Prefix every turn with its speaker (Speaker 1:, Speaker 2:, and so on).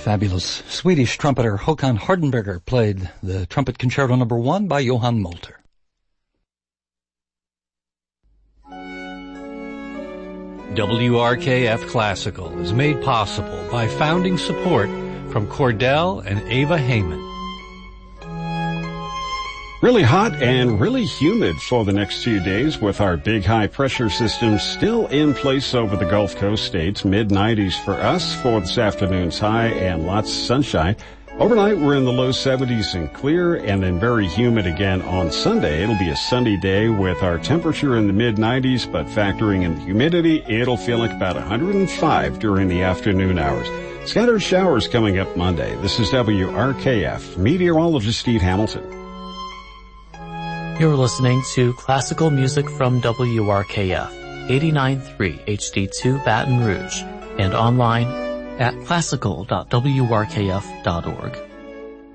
Speaker 1: fabulous Swedish trumpeter Håkan Hardenberger played the Trumpet Concerto No. 1 by Johann Molter. WRKF Classical is made possible by founding support from Cordell and Ava Heyman.
Speaker 2: Really hot and really humid for the next few days with our big high pressure system still in place over the Gulf Coast states. Mid-90s for us for this afternoon's high and lots of sunshine. Overnight we're in the low 70s and clear, and then very humid again on Sunday. It'll be a sunny day with our temperature in the mid-90s, but factoring in the humidity, it'll feel like about 105 during the afternoon hours. Scattered showers coming up Monday. This is WRKF, meteorologist Steve Hamilton.
Speaker 3: You're listening to classical music from WRKF, 89.3 HD2 Baton Rouge, and online at classical.wrkf.org.